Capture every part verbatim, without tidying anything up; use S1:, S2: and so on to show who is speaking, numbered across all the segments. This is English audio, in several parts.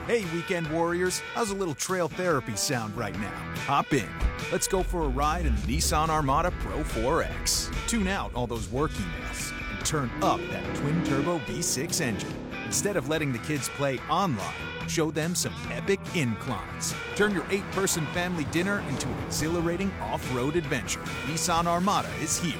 S1: Hey, weekend warriors, how's a little trail therapy sound right now? Hop in. Let's go for a ride in the Nissan Armada Pro four X. Tune out all those work emails and turn up that twin-turbo V six engine. Instead of letting the kids play online, show them some epic inclines. Turn your eight-person family dinner into an exhilarating off-road adventure. Nissan Armada is here.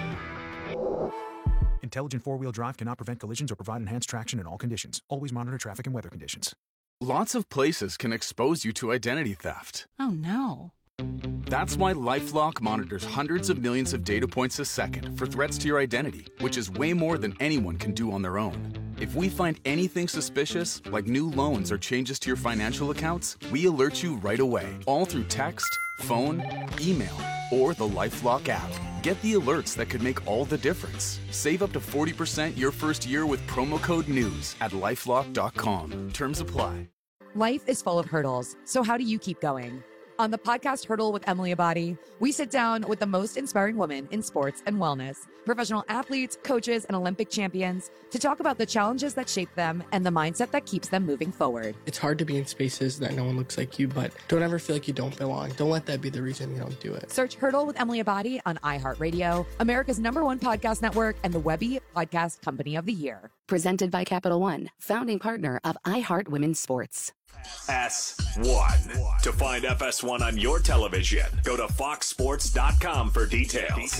S1: Intelligent four-wheel drive cannot prevent collisions or provide enhanced traction in all conditions. Always monitor traffic and weather conditions.
S2: Lots of places can expose you to identity theft.
S3: Oh, no.
S2: That's why LifeLock monitors hundreds of millions of data points a second for threats to your identity, which is way more than anyone can do on their own. If we find anything suspicious, like new loans or changes to your financial accounts, we alert you right away, all through text, phone, email, or the LifeLock app. Get the alerts that could make all the difference. Save up to forty percent your first year with promo code NEWS at lifelock dot com. Terms apply.
S4: Life is full of hurdles, so how do you keep going? On the podcast Hurdle with Emily Abadi, we sit down with the most inspiring women in sports and wellness, professional athletes, coaches, and Olympic champions to talk about the challenges that shape them and the mindset that keeps them moving forward.
S5: It's hard to be in spaces that no one looks like you, but don't ever feel like you don't belong. Don't let that be the reason you don't do it.
S4: Search Hurdle with Emily Abadi on iHeartRadio, America's number one podcast network, and the Webby Podcast Company of the Year.
S6: Presented by Capital One, founding partner of iHeart Women's Sports.
S7: S one. To find F S one on your television, go to fox sports dot com for details.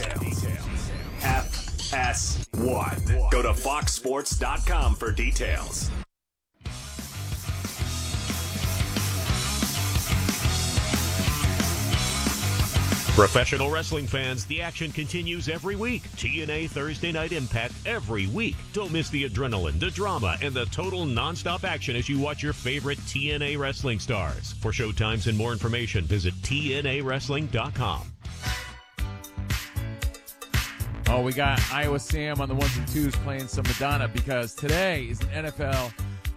S7: F S one. Go to fox sports dot com for details.
S8: Professional wrestling fans, the action continues every week. T N A Thursday Night Impact every week. Don't miss the adrenaline, the drama, and the total nonstop action as you watch your favorite T N A wrestling stars. For showtimes and more information, visit T N A wrestling dot com.
S9: Oh, we got Iowa Sam on the ones and twos playing some Madonna because today is an N F L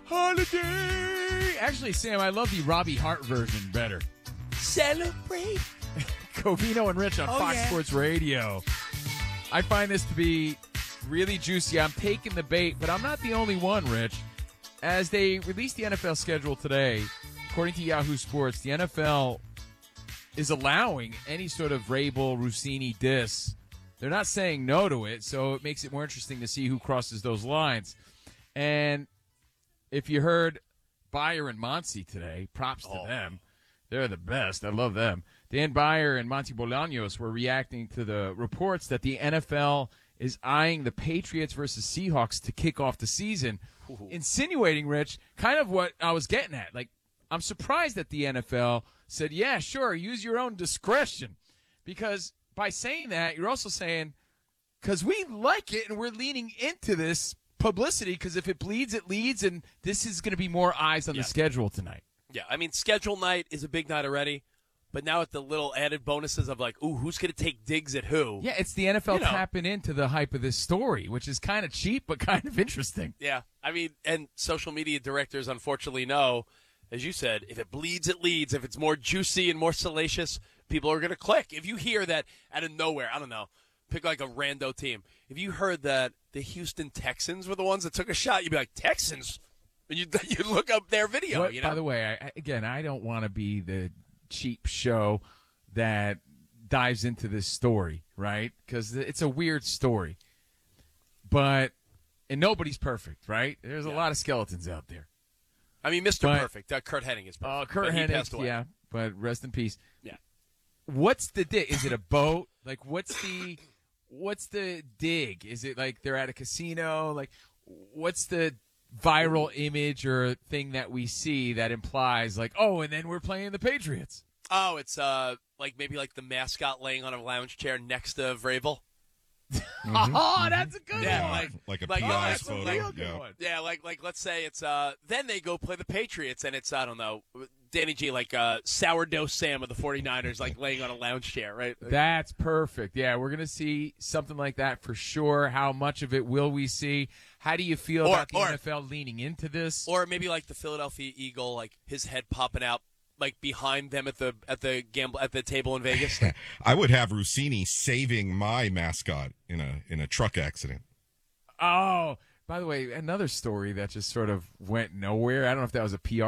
S9: holiday. Actually, Sam, I love the Robbie Hart version better.
S10: Celebrate.
S9: Covino and Rich on
S10: oh,
S9: Fox
S10: yeah.
S9: Sports Radio. I find this to be really juicy. I'm taking the bait, but I'm not the only one, Rich. As they release the N F L schedule today, according to Yahoo Sports, the N F L is allowing any sort of Vrabel, Rossini diss. They're not saying no to it, so it makes it more interesting to see who crosses those lines. And if you heard Beyer and Monty today, props to
S10: oh.
S9: them. They're the best. I love them. Dan Beyer and Monty Bolaños were reacting to the reports that the N F L is eyeing the Patriots versus Seahawks to kick off the season, Ooh. insinuating, Rich, kind of what I was getting at. Like, I'm surprised that the N F L said, yeah, sure, use your own discretion. Because by saying that, you're also saying, because we like it and we're leaning into this publicity, because if it bleeds, it leads, and this is going to be more eyes on yeah. the schedule tonight.
S10: Yeah, I mean, schedule night is a big night already. But now with the little added bonuses of like, ooh, who's going to take digs at who?
S9: Yeah, it's the N F L
S10: you know.
S9: tapping into the hype of this story, which is kind of cheap but kind of interesting.
S10: Yeah, I mean, and social media directors unfortunately know, as you said, if it bleeds, it leads. If it's more juicy and more salacious, people are going to click. If you hear that out of nowhere, I don't know, pick like a rando team. If you heard that the Houston Texans were the ones that took a shot, you'd be like, Texans? And you you look up their video.
S9: What,
S10: you know?
S9: By the way, I, again, I don't want to be the cheap show that dives into this story, right? Because it's a weird story. But, and nobody's perfect, right? There's a
S10: yeah.
S9: lot of skeletons out there.
S10: I mean, Mister
S9: But,
S10: Perfect. Uh, Kurt Hennig is perfect.
S9: Oh, uh, Kurt Hennig, yeah. But rest in peace.
S10: Yeah.
S9: What's the dig? Is it a boat? Like, what's the what's the dig? Is it like they're at a casino? Like, what's the viral image or thing that we see that implies like, oh, and then we're playing the Patriots?
S10: Oh, it's uh like maybe like the mascot laying on a lounge chair next to Vrabel.
S9: Mm-hmm. Oh, that's a good
S10: yeah,
S9: one.
S10: Like,
S11: like a
S10: like,
S11: P I's
S10: oh,
S11: photo.
S10: Like,
S11: yeah.
S10: yeah, like like let's say it's uh then they go play the Patriots and it's I don't know, Danny G like uh sourdough Sam of the 49ers like laying on a lounge chair, right?
S9: That's perfect. Yeah, we're going to see something like that for sure. How much of it will we see? How do you feel
S10: or,
S9: about the
S10: or,
S9: N F L leaning into this?
S10: Or maybe like the Philadelphia Eagle, like his head popping out like behind them at the at the gamble at the table in Vegas.
S11: I would have Rossini saving my mascot in a in a truck accident.
S9: Oh, by the way, another story that just sort of went nowhere. I don't know if that was a P R